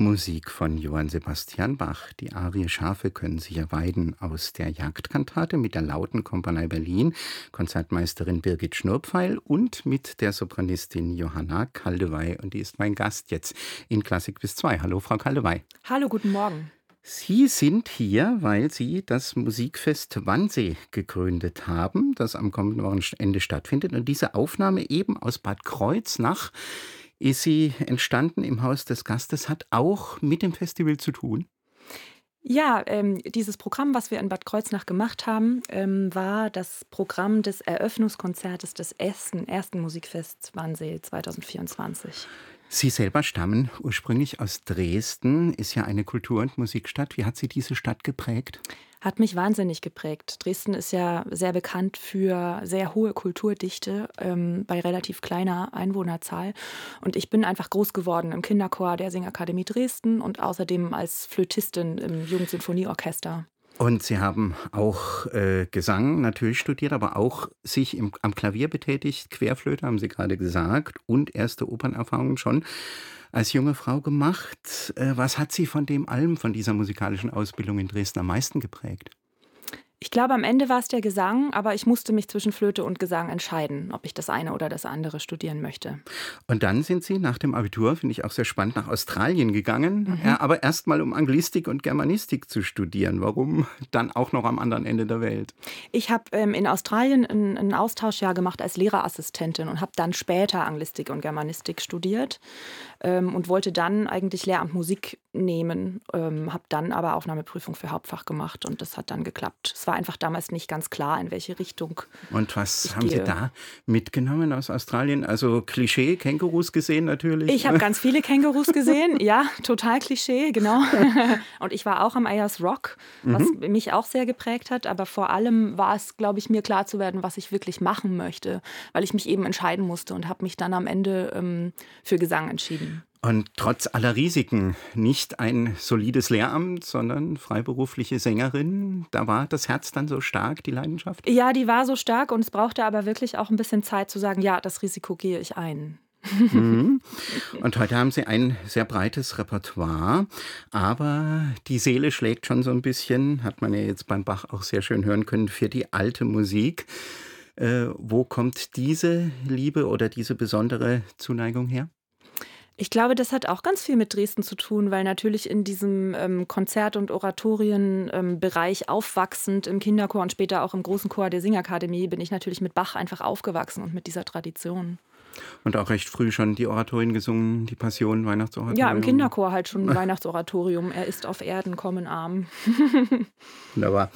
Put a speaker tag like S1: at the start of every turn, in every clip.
S1: Musik von Johann Sebastian Bach. Die Arie Schafe können sich erweiden aus der Jagdkantate mit der Lautenkompanie Berlin, Konzertmeisterin Birgit Schnurpfeil und mit der Sopranistin Johanna Kaldewey. Und die ist mein Gast jetzt in Klassik bis 2. Hallo, Frau Kaldewey.
S2: Hallo, guten Morgen.
S1: Sie sind hier, weil Sie das Musikfest Wannsee gegründet haben, das am kommenden Wochenende stattfindet. Und diese Aufnahme eben aus Bad Kreuznach ist sie entstanden im Haus des Gastes, hat auch mit dem Festival zu tun.
S2: Ja, dieses Programm, was wir in Bad Kreuznach gemacht haben, war das Programm des Eröffnungskonzertes des ersten Musikfests Wannsee 2024.
S1: Sie selber stammen ursprünglich aus Dresden, ist ja eine Kultur- und Musikstadt. Wie hat Sie diese Stadt geprägt?
S2: Hat mich wahnsinnig geprägt. Dresden ist ja sehr bekannt für sehr hohe Kulturdichte bei relativ kleiner Einwohnerzahl. Und ich bin einfach groß geworden im Kinderchor der Singakademie Dresden und außerdem als Flötistin im Jugendsinfonieorchester.
S1: Und Sie haben auch Gesang natürlich studiert, aber auch sich am Klavier betätigt. Querflöte haben Sie gerade gesagt und erste Opernerfahrungen schon als junge Frau gemacht. Was hat Sie von dem allem, von dieser musikalischen Ausbildung in Dresden am meisten geprägt?
S2: Ich glaube, am Ende war es der Gesang, aber ich musste mich zwischen Flöte und Gesang entscheiden, ob ich das eine oder das andere studieren möchte.
S1: Und dann sind Sie nach dem Abitur, finde ich auch sehr spannend, nach Australien gegangen, ja, aber erst mal um Anglistik und Germanistik zu studieren. Warum dann auch noch am anderen Ende der Welt?
S2: Ich habe in Australien ein Austauschjahr gemacht als Lehrerassistentin und habe dann später Anglistik und Germanistik studiert und wollte dann eigentlich Lehramt Musik nehmen, habe dann aber Aufnahmeprüfung für Hauptfach gemacht und das hat dann geklappt. Es war einfach damals nicht ganz klar, in welche Richtung
S1: Und was
S2: ich
S1: haben Sie
S2: gehe.
S1: da mitgenommen aus Australien? Also Klischee, Kängurus gesehen natürlich.
S2: Ich habe ganz viele Kängurus gesehen, ja, total Klischee, genau. Und ich war auch am Ayers Rock, was mich auch sehr geprägt hat. Aber vor allem war es, glaube ich, mir klar zu werden, was ich wirklich machen möchte, weil ich mich eben entscheiden musste und habe mich dann am Ende für Gesang entschieden.
S1: Und trotz aller Risiken nicht ein solides Lehramt, sondern freiberufliche Sängerin. Da war das Herz dann so stark, die Leidenschaft.
S2: Ja, die war so stark und es brauchte aber wirklich auch ein bisschen Zeit zu sagen, ja, das Risiko gehe ich ein.
S1: Mhm. Und heute haben Sie ein sehr breites Repertoire, aber die Seele schlägt schon so ein bisschen, hat man ja jetzt beim Bach auch sehr schön hören können, für die alte Musik. Wo kommt diese Liebe oder diese besondere Zuneigung her?
S2: Ich glaube, das hat auch ganz viel mit Dresden zu tun, weil natürlich in diesem Konzert- und Oratorienbereich aufwachsend im Kinderchor und später auch im großen Chor der Singakademie bin ich natürlich mit Bach einfach aufgewachsen und mit dieser Tradition.
S1: Und auch recht früh schon die Oratorien gesungen, die Passion,
S2: Ja, im
S1: Weihnachtsoratorium.
S2: Kinderchor halt schon ein Weihnachtsoratorium. Er ist auf Erden, komm in Arm.
S1: Wunderbar.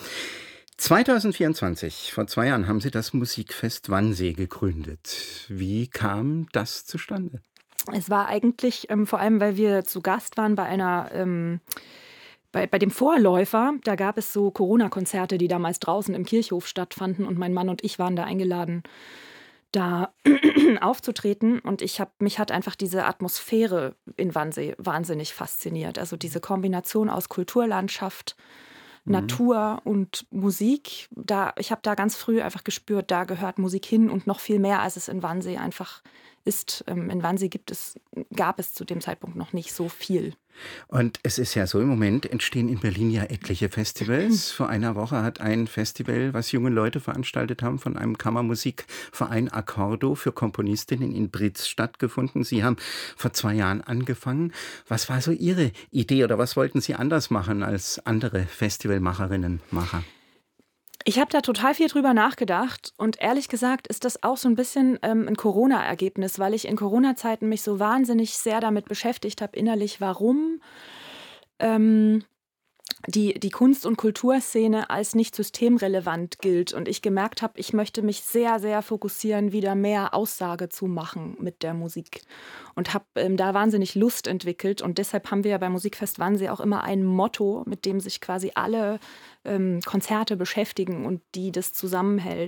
S1: 2024, vor 2 Jahren, haben Sie das Musikfest Wannsee gegründet. Wie kam das zustande?
S2: Es war eigentlich, vor allem, weil wir zu Gast waren bei bei dem Vorläufer, da gab es so Corona-Konzerte, die damals draußen im Kirchhof stattfanden und mein Mann und ich waren da eingeladen, da aufzutreten und mich hat einfach diese Atmosphäre in Wannsee wahnsinnig fasziniert. Also diese Kombination aus Kulturlandschaft, Natur und Musik. Ich habe da ganz früh einfach gespürt, da gehört Musik hin und noch viel mehr, als es in Wannsee einfach ist. In Wannsee gab es zu dem Zeitpunkt noch nicht so viel.
S1: Und es ist ja so, im Moment entstehen in Berlin ja etliche Festivals. Vor einer Woche hat ein Festival, was junge Leute veranstaltet haben, von einem Kammermusikverein Accordo für Komponistinnen in Britz stattgefunden. Sie haben vor 2 Jahren angefangen. Was war so Ihre Idee oder was wollten Sie anders machen als andere Festivalmacherinnen, Macher?
S2: Ich habe da total viel drüber nachgedacht und ehrlich gesagt ist das auch so ein bisschen ein Corona-Ergebnis, weil ich in Corona-Zeiten mich so wahnsinnig sehr damit beschäftigt habe innerlich, warum ähm, die Kunst- und Kulturszene als nicht systemrelevant gilt und ich gemerkt habe, ich möchte mich sehr, sehr fokussieren, wieder mehr Aussage zu machen mit der Musik und habe da wahnsinnig Lust entwickelt und deshalb haben wir ja beim Musikfest Wannsee auch immer ein Motto, mit dem sich quasi alle Konzerte beschäftigen und die das zusammenhält.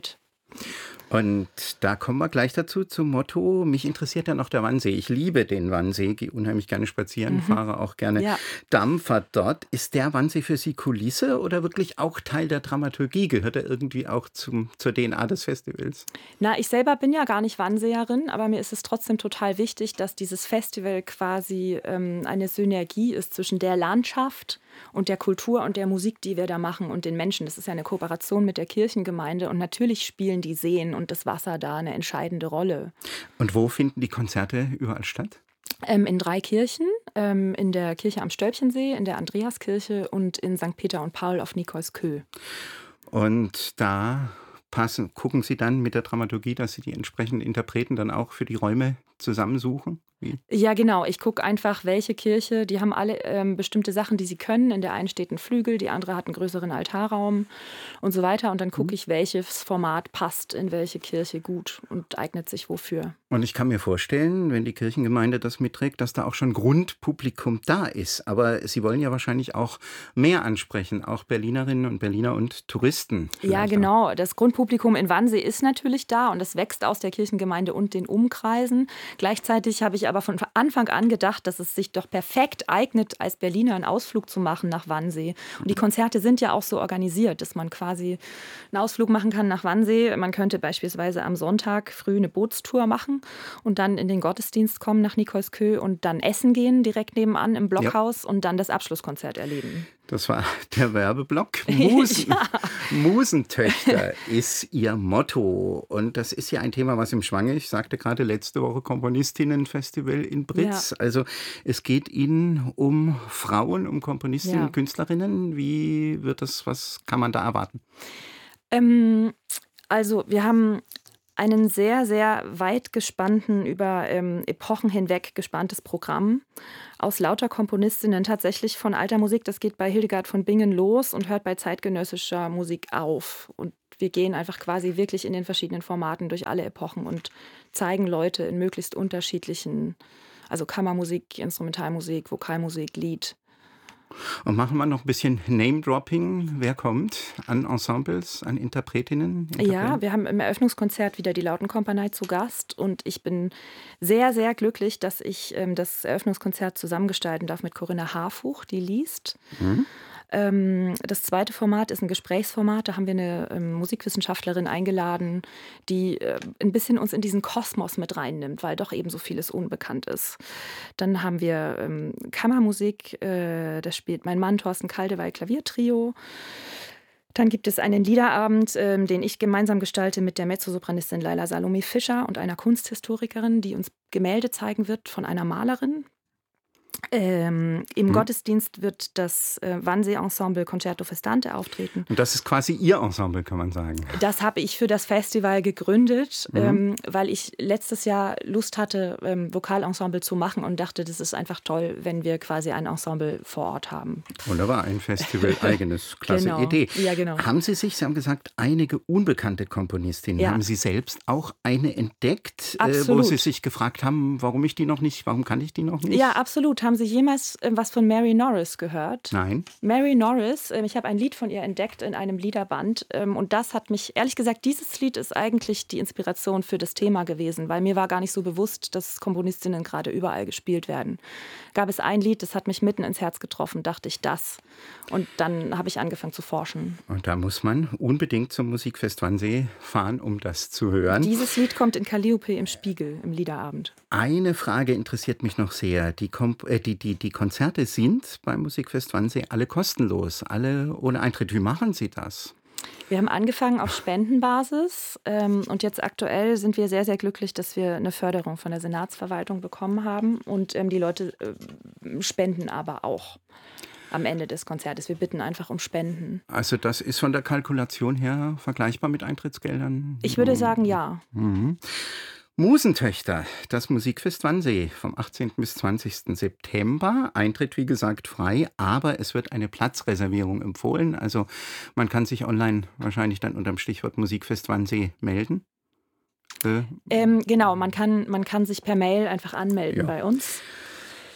S1: Und da kommen wir gleich dazu zum Motto. Mich interessiert ja noch der Wannsee. Ich liebe den Wannsee, gehe unheimlich gerne spazieren, fahre auch gerne Dampfer dort. Ist der Wannsee für Sie Kulisse oder wirklich auch Teil der Dramaturgie? Gehört er irgendwie auch zur DNA des Festivals?
S2: Na, ich selber bin ja gar nicht Wannseerin, aber mir ist es trotzdem total wichtig, dass dieses Festival quasi eine Synergie ist zwischen der Landschaft und der Kultur und der Musik, die wir da machen und den Menschen. Das ist ja eine Kooperation mit der Kirchengemeinde und natürlich spielen die Seen und das Wasser da eine entscheidende Rolle.
S1: Und wo finden die Konzerte überall statt?
S2: In 3 Kirchen, in der Kirche am Stölpchensee, in der Andreaskirche und in St. Peter und Paul auf Nikolskö.
S1: Und da gucken Sie dann mit der Dramaturgie, dass Sie die entsprechenden Interpreten dann auch für die Räume zusammensuchen? Wie?
S2: Ja, genau. Ich gucke einfach, welche Kirche, die haben alle bestimmte Sachen, die sie können. In der einen steht ein Flügel, die andere hat einen größeren Altarraum und so weiter. Und dann gucke ich, welches Format passt in welche Kirche gut und eignet sich wofür.
S1: Und ich kann mir vorstellen, wenn die Kirchengemeinde das mitträgt, dass da auch schon Grundpublikum da ist. Aber Sie wollen ja wahrscheinlich auch mehr ansprechen, auch Berlinerinnen und Berliner und Touristen.
S2: Ja, genau. Das Grundpublikum in Wannsee ist natürlich da und das wächst aus der Kirchengemeinde und den Umkreisen. Gleichzeitig habe ich aber von Anfang an gedacht, dass es sich doch perfekt eignet, als Berliner einen Ausflug zu machen nach Wannsee. Und die Konzerte sind ja auch so organisiert, dass man quasi einen Ausflug machen kann nach Wannsee. Man könnte beispielsweise am Sonntag früh eine Bootstour machen und dann in den Gottesdienst kommen nach Nikolskö und dann essen gehen direkt nebenan im Blockhaus und dann das Abschlusskonzert erleben.
S1: Das war der Werbeblock. Musentöchter ist Ihr Motto. Und das ist ja ein Thema, was im Schwange. Ich sagte gerade letzte Woche Komponistinnenfestival in Britz. Ja. Also es geht Ihnen um Frauen, um Komponistinnen, Künstlerinnen. Wie wird das, was kann man da erwarten?
S2: Also wir haben einen sehr, sehr weit gespannten, über Epochen hinweg gespanntes Programm aus lauter Komponistinnen, tatsächlich von alter Musik. Das geht bei Hildegard von Bingen los und hört bei zeitgenössischer Musik auf. Und wir gehen einfach quasi wirklich in den verschiedenen Formaten durch alle Epochen und zeigen Leute in möglichst unterschiedlichen, also Kammermusik, Instrumentalmusik, Vokalmusik, Lied.
S1: Und machen wir noch ein bisschen Name-Dropping. Wer kommt an Ensembles, an Interpretinnen?
S2: Ja, wir haben im Eröffnungskonzert wieder die Lautenkompanie zu Gast. Und ich bin sehr, sehr glücklich, dass ich das Eröffnungskonzert zusammengestalten darf mit Corinna Harfuch, die liest. Das zweite Format ist ein Gesprächsformat. Da haben wir eine Musikwissenschaftlerin eingeladen, die ein bisschen uns in diesen Kosmos mit reinnimmt, weil doch eben so vieles unbekannt ist. Dann haben wir Kammermusik. Da spielt mein Mann Thorsten Kaldewey Klaviertrio. Dann gibt es einen Liederabend, den ich gemeinsam gestalte mit der Mezzosopranistin Laila Salome Fischer und einer Kunsthistorikerin, die uns Gemälde zeigen wird von einer Malerin. Im Gottesdienst wird das Wannsee-Ensemble Concerto Festante auftreten.
S1: Und das ist quasi Ihr Ensemble, kann man sagen.
S2: Das habe ich für das Festival gegründet, weil ich letztes Jahr Lust hatte, Vokalensemble zu machen und dachte, das ist einfach toll, wenn wir quasi ein Ensemble vor Ort haben.
S1: Wunderbar, ein Festival, eigenes, klasse Idee.
S2: Ja, genau.
S1: Sie haben gesagt, einige unbekannte Komponistinnen. Ja. Haben Sie selbst auch eine entdeckt, wo Sie sich gefragt haben, warum kann ich die noch nicht?
S2: Ja, absolut. Haben Sie jemals was von Mary Norris gehört?
S1: Nein.
S2: Mary Norris, ich habe ein Lied von ihr entdeckt in einem Liederband und das hat mich, ehrlich gesagt, dieses Lied ist eigentlich die Inspiration für das Thema gewesen, weil mir war gar nicht so bewusst, dass Komponistinnen gerade überall gespielt werden. Gab es ein Lied, das hat mich mitten ins Herz getroffen, dachte ich das. Und dann habe ich angefangen zu forschen.
S1: Und da muss man unbedingt zum Musikfest Wannsee fahren, um das zu hören.
S2: Dieses Lied kommt in Calliope im Spiegel, im Liederabend.
S1: Eine Frage interessiert mich noch sehr. Die Konzerte sind beim Musikfest Wannsee alle kostenlos, alle ohne Eintritt. Wie machen Sie das?
S2: Wir haben angefangen auf Spendenbasis und jetzt aktuell sind wir sehr, sehr glücklich, dass wir eine Förderung von der Senatsverwaltung bekommen haben und die Leute spenden aber auch am Ende des Konzertes. Wir bitten einfach um Spenden.
S1: Also das ist von der Kalkulation her vergleichbar mit Eintrittsgeldern?
S2: Ich würde sagen, ja.
S1: Musentöchter, das Musikfest Wannsee vom 18. bis 20. September. Eintritt, wie gesagt, frei, aber es wird eine Platzreservierung empfohlen. Also man kann sich online wahrscheinlich dann unter dem Stichwort Musikfest Wannsee melden.
S2: Genau, man kann sich per Mail einfach anmelden bei uns.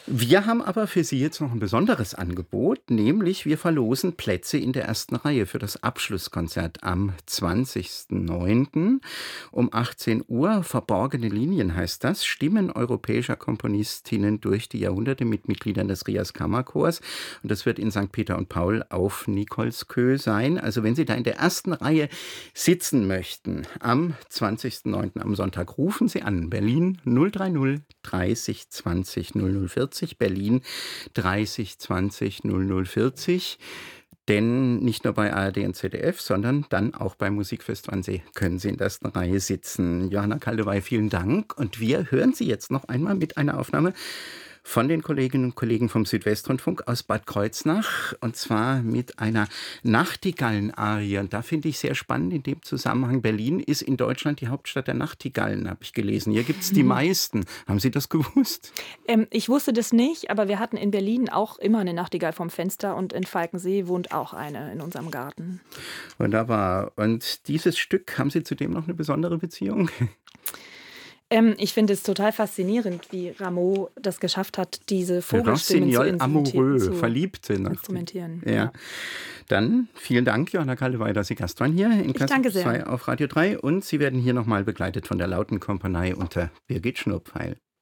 S1: Wir haben aber für Sie jetzt noch ein besonderes Angebot, nämlich wir verlosen Plätze in der ersten Reihe für das Abschlusskonzert am 20.09. um 18 Uhr. Verborgene Linien heißt das. Stimmen europäischer Komponistinnen durch die Jahrhunderte mit Mitgliedern des Rias Kammerchors. Und das wird in St. Peter und Paul auf Nikolskö sein. Also wenn Sie da in der ersten Reihe sitzen möchten, am 20.09. am Sonntag, rufen Sie an. Berlin 030 30 20 0040. Berlin 30 20 0040. Denn nicht nur bei ARD und ZDF, sondern dann auch beim Musikfest Wannsee können Sie in der ersten Reihe sitzen. Johanna Kaldewey, vielen Dank. Und wir hören Sie jetzt noch einmal mit einer Aufnahme von den Kolleginnen und Kollegen vom Südwestrundfunk aus Bad Kreuznach, und zwar mit einer Nachtigallen-Arie. Und da finde ich sehr spannend in dem Zusammenhang, Berlin ist in Deutschland die Hauptstadt der Nachtigallen, habe ich gelesen. Hier gibt es die meisten. Haben Sie das gewusst?
S2: Ich wusste das nicht, aber wir hatten in Berlin auch immer eine Nachtigall vom Fenster und in Falkensee wohnt auch eine in unserem Garten.
S1: Wunderbar. Und dieses Stück, haben Sie zudem noch eine besondere Beziehung?
S2: Ich finde es total faszinierend, wie Rameau das geschafft hat, diese Vogelstimmen
S1: Verliebte.
S2: Instrumentieren.
S1: Ja. Dann vielen Dank, Johanna Kaldewey, dass Sie Gast waren hier in Kassel 2 auf Radio 3. Und Sie werden hier nochmal begleitet von der Lauten Kompanie unter Birgit Schnurpfeil.